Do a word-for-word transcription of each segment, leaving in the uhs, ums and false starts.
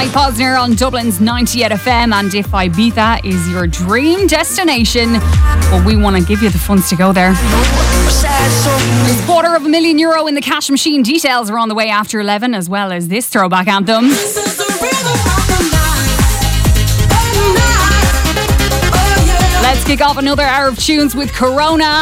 Mike Posner on Dublin's ninety-eight F M, and if Ibiza is your dream destination, well, we want to give you the funds to go there. There's a quarter of a million euro in the cash machine. Details are on the way after eleven, as well as this throwback anthem. Let's kick off another hour of tunes with Corona.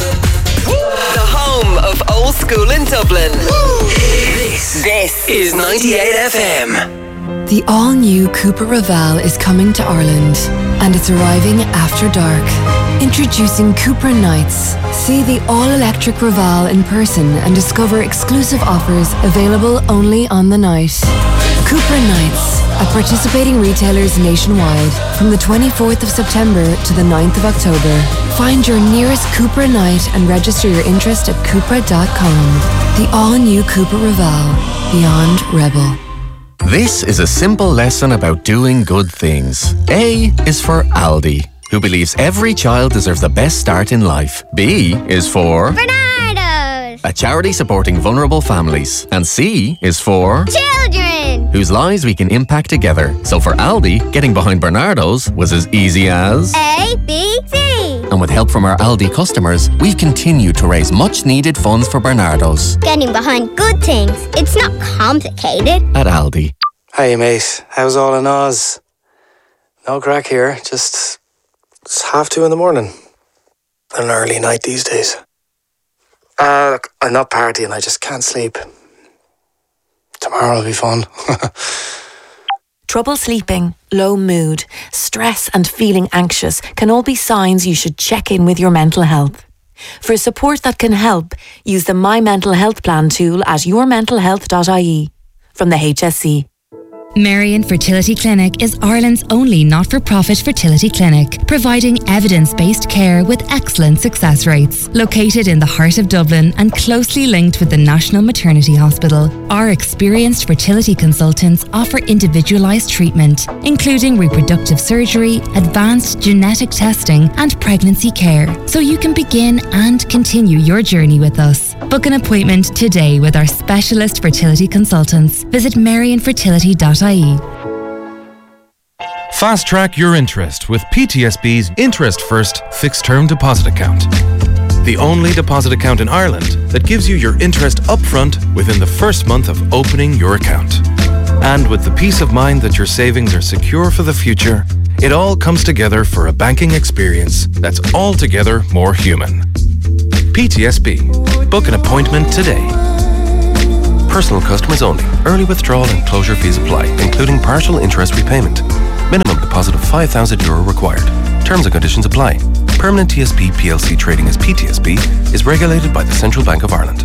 The home of old school in Dublin. This, this is ninety-eight F M. The all-new Cupra Raval is coming to Ireland, and it's arriving after dark. Introducing Cupra Nights. See the all-electric Raval in person and discover exclusive offers available only on the night. Cupra Nights at participating retailers nationwide from the twenty-fourth of September to the ninth of October. Find your nearest Cupra Night and register your interest at Cupra dot com. The all-new Cupra Raval. Beyond Rebel. This is a simple lesson about doing good things. A is for Aldi, who believes every child deserves the best start in life. B is for Bernardo's, a charity supporting vulnerable families. And C is for children, whose lives we can impact together. So for Aldi, getting behind Bernardo's was as easy as A, B, C. And with help from our Aldi customers, we've continued to raise much needed funds for Bernardo's. Getting behind good things. It's not complicated. At Aldi. Hey mate, how's all in Oz? No crack here, just it's half two in the morning. An early night these days. Uh, look, I'm not partying, I just can't sleep. Tomorrow will be fun. Trouble sleeping, low mood, stress and feeling anxious can all be signs you should check in with your mental health. For support that can help, use the My Mental Health Plan tool at your mental health dot I E from the H S C. Marion Fertility Clinic is Ireland's only not-for-profit fertility clinic, providing evidence-based care with excellent success rates. Located in the heart of Dublin and closely linked with the National Maternity Hospital, our experienced fertility consultants offer individualised treatment, including reproductive surgery, advanced genetic testing and pregnancy care, so you can begin and continue your journey with us. Book an appointment today with our specialist fertility consultants. Visit marion fertility dot I E. Fast track your interest with P T S B's Interest First Fixed Term Deposit Account. The only deposit account in Ireland that gives you your interest upfront within the first month of opening your account. And with the peace of mind that your savings are secure for the future, it all comes together for a banking experience that's altogether more human. P T S B. Book an appointment today. Personal customers only. Early withdrawal and closure fees apply, including partial interest repayment. Minimum deposit of five thousand euro required. Terms and conditions apply. Permanent T S B P L C trading as P T S B is regulated by the Central Bank of Ireland.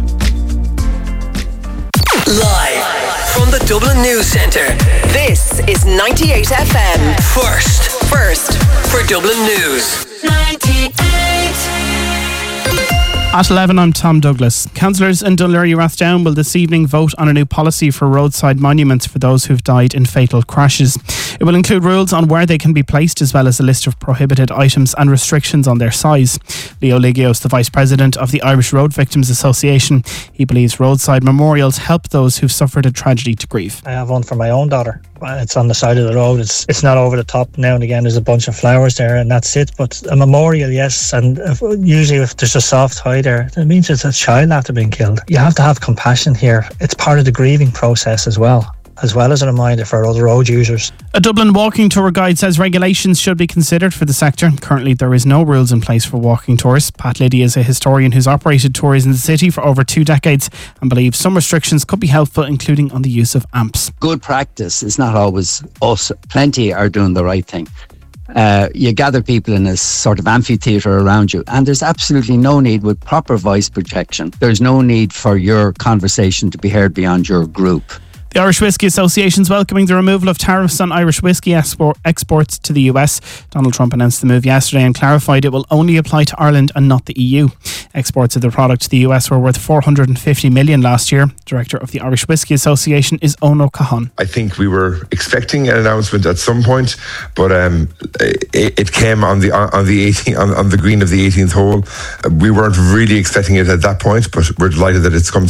Live from the Dublin News Centre, this is ninety-eight F M. First, first for Dublin News. ninety-eight. At eleven, I'm Tom Douglas. Councillors in Dún Laoghaire Rathdown will this evening vote on a new policy for roadside monuments for those who've died in fatal crashes. It will include rules on where they can be placed, as well as a list of prohibited items and restrictions on their size. Leo Ligios, the Vice President of the Irish Road Victims Association, he believes roadside memorials help those who've suffered a tragedy to grieve. I have one for my own daughter. It's on the side of the road. It's it's not over the top. Now and again there's a bunch of flowers there and that's it. But a memorial, yes. And if, usually if there's a soft tie there, it means it's a child after being killed. You have to have compassion here. It's part of the grieving process as well. As well as a reminder for other road users. A Dublin walking tour guide says regulations should be considered for the sector. Currently there is no rules in place for walking tours. Pat Liddy is a historian who's operated tours in the city for over two decades and believes some restrictions could be helpful, including on the use of amps. Good practice is not always us. Plenty are doing the right thing. Uh, you gather people in a sort of amphitheatre around you, and there's absolutely no need with proper voice projection. There's no need for your conversation to be heard beyond your group. The Irish Whisky Association is welcoming the removal of tariffs on Irish whisky export exports to the U S. Donald Trump announced the move yesterday and clarified it will only apply to Ireland and not the E U. Exports of the product to the U S were worth four hundred fifty million dollars last year. Director of the Irish Whisky Association is Ono Cahan. I think we were expecting an announcement at some point, but um, it, it came on the on the eighteenth, on, on the green of the eighteenth hole. We weren't really expecting it at that point, but we're delighted that it's come through.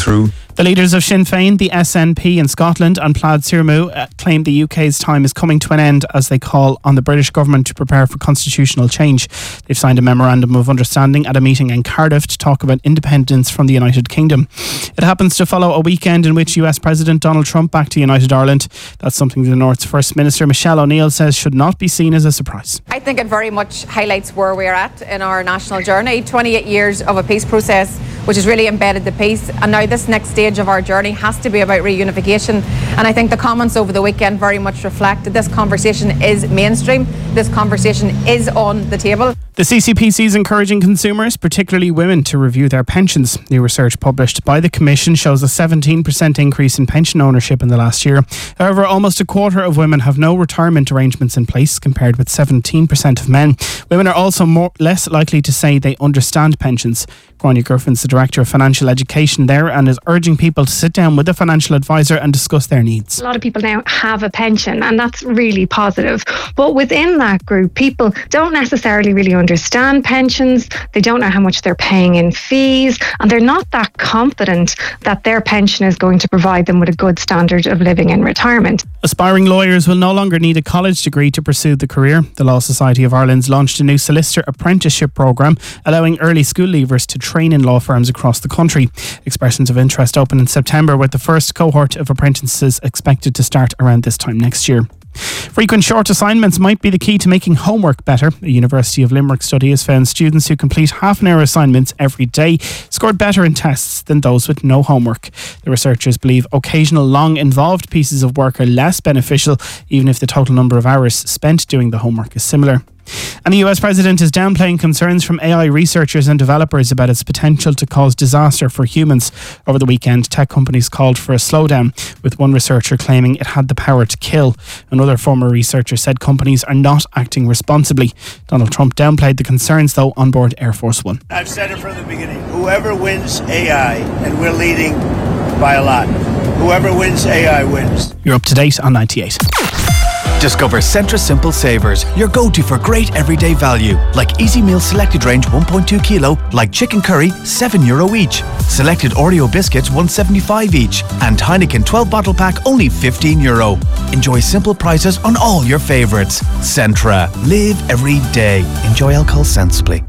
The leaders of Sinn Féin, the S N P in Scotland and Plaid Cymru uh, claim the U K's time is coming to an end as they call on the British government to prepare for constitutional change. They've signed a memorandum of understanding at a meeting in Cardiff to talk about independence from the United Kingdom. It happens to follow a weekend in which U S President Donald Trump backed United Ireland. That's something the North's First Minister Michelle O'Neill says should not be seen as a surprise. I think it very much highlights where we're at in our national journey. twenty-eight years of a peace process which has really embedded the peace, and now this next stage of our journey has to be about reunification. And I think the comments over the weekend very much reflect that this conversation is mainstream, this conversation is on the table. The C C P C is encouraging consumers, particularly women, to review their pensions. New research published by the Commission shows a seventeen percent increase in pension ownership in the last year. However, almost a quarter of women have no retirement arrangements in place, compared with seventeen percent of men. Women are also more less likely to say they understand pensions. Grania Griffin's the Director of Financial Education there and is urging people to sit down with a financial advisor and discuss their needs. A lot of people now have a pension, and that's really positive. But within that group, people don't necessarily really understand pensions. They don't know how much they're paying in fees, and they're not that confident that their pension is going to provide them with a good standard of living in retirement. Aspiring lawyers will no longer need a college degree to pursue the career. The Law Society of Ireland's launched a new solicitor apprenticeship programme, allowing early school leavers to train in law firms across the country. Expressions of interest open in September, with the first cohort of apprentices expected to start around this time next year. Frequent short assignments might be the key to making homework better. A University of Limerick study has found students who complete half an hour assignments every day scored better in tests than those with no homework. The researchers believe occasional long involved pieces of work are less beneficial, even if the total number of hours spent doing the homework is similar. And the U S President is downplaying concerns from A I researchers and developers about its potential to cause disaster for humans. Over the weekend, tech companies called for a slowdown, with one researcher claiming it had the power to kill. Another former researcher said companies are not acting responsibly. Donald Trump downplayed the concerns, though, on board Air Force One. I've said it from the beginning. Whoever wins A I, and we're leading by a lot, whoever wins A I wins. You're up to date on ninety-eight. Discover Centra Simple Savers, your go-to for great everyday value. Like Easy Meal Selected Range one point two kilo, like chicken curry, seven euro each. Selected Oreo biscuits, one seventy-five each. And Heineken twelve bottle pack, only fifteen euro. Enjoy simple prices on all your favourites. Centra. Live every day. Enjoy alcohol sensibly.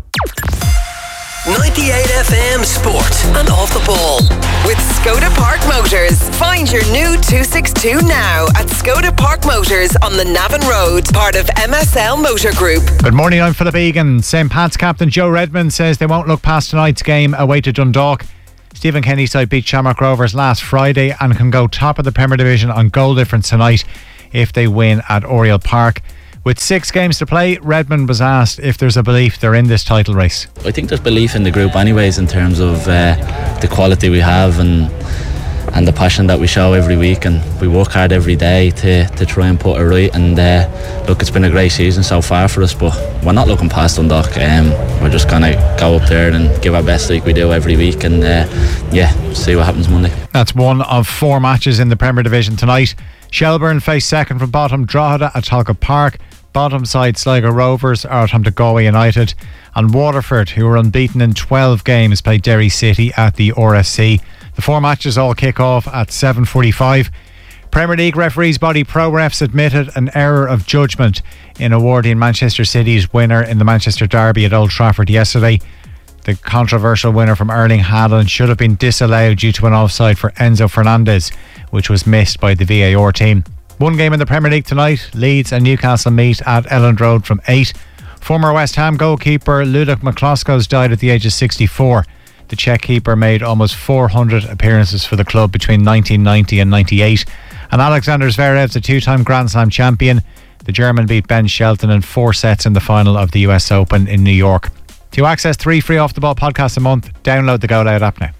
ninety-eight F M Sport and Off the Ball with Skoda Park Motors. Find your new two sixty-two now at Skoda Park Motors on the Navan Road, part of M S L Motor Group. Good morning, I'm Philip Egan. Saint Pat's captain Joe Redmond says they won't look past tonight's game away to Dundalk. Stephen Kenny's side beat Shamrock Rovers last Friday and can go top of the Premier Division on goal difference tonight if they win at Oriel Park. With six games to play, Redmond was asked if there's a belief they're in this title race. I think there's belief in the group anyways, in terms of uh, the quality we have and and the passion that we show every week, and we work hard every day to, to try and put it right. And uh, look, it's been a great season so far for us, but we're not looking past Dundalk. Um, we're just going to go up there and give our best like we do every week, and uh, yeah, see what happens Monday. That's one of four matches in the Premier Division tonight. Shelbourne face second from bottom Drogheda at Talcott Park. Bottom side Sligo Rovers are at home to Galway United, and Waterford, who are unbeaten in twelve games, play Derry City at the R S C. The four matches all kick off at seven forty-five. Premier League referees body ProRefs admitted an error of judgment in awarding Manchester City's winner in the Manchester Derby at Old Trafford yesterday. The controversial winner from Erling Haaland should have been disallowed due to an offside for Enzo Fernandez, which was missed by the V A R team. One game in the Premier League tonight. Leeds and Newcastle meet at Elland Road from eight. Former West Ham goalkeeper Ludovic McCloskos died at the age of sixty-four. The Czech keeper made almost four hundred appearances for the club between nineteen ninety and ninety-eight. And Alexander Zverev's a two-time Grand Slam champion. The German beat Ben Shelton in four sets in the final of the U S Open in New York. To access three free Off the Ball podcasts a month, download the Go Loud app now.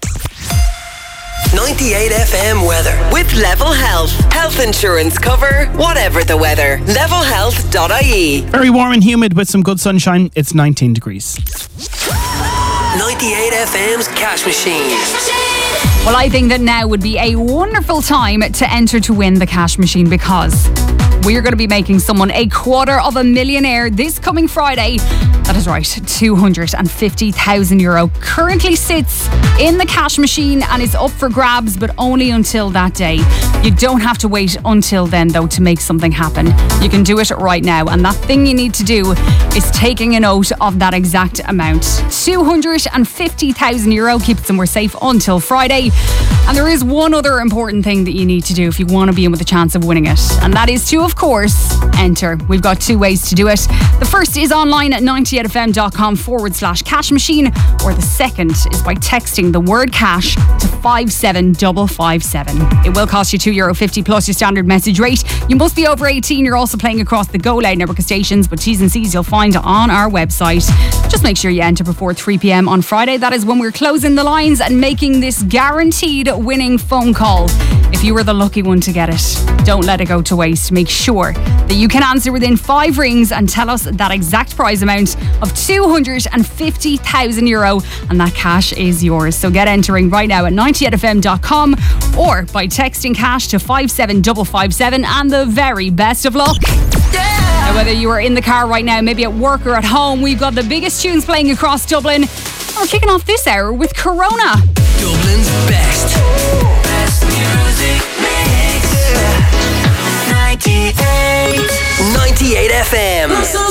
ninety-eight F M weather with Level Health. Health insurance cover, whatever the weather. level health dot I E. Very warm and humid with some good sunshine. It's nineteen degrees. ninety-eight F M's Cash Machine. Well, I think that now would be a wonderful time to enter to win the Cash Machine, because we're going to be making someone a quarter of a millionaire this coming Friday. That is right, two hundred fifty thousand euro currently sits in the cash machine and is up for grabs, but only until that day. You don't have to wait until then, though, to make something happen. You can do it right now, and that thing you need to do is taking a note of that exact amount. two hundred fifty thousand euro keeps them more safe until Friday. And there is one other important thing that you need to do if you want to be in with a chance of winning it, and that is to, of course, enter. We've got two ways to do it. The first is online at ninety-eight fm.com forward slash cash machine, or the second is by texting the word cash to five seven five five seven. It will cost you two euro fifty plus your standard message rate. You must be over eighteen. You're also playing across the Go Loud network of stations, but T's and C's you'll find on our website. Just make sure you enter before three p.m. on Friday. That is when we're closing the lines and making this guaranteed winning phone call. If you were the lucky one to get it, don't let it go to waste. Make sure that you can answer within five rings and tell us that exact prize amount of two hundred fifty thousand euro, and that cash is yours. So get entering right now at ninety-eight f m dot com or by texting cash to five seven five five seven, and the very best of luck. Now, whether you are in the car right now, maybe at work or at home, we've got the biggest tunes playing across Dublin. We're kicking off this hour with Corona. Dublin's best. Best music mix. ninety-eight. ninety-eight F M.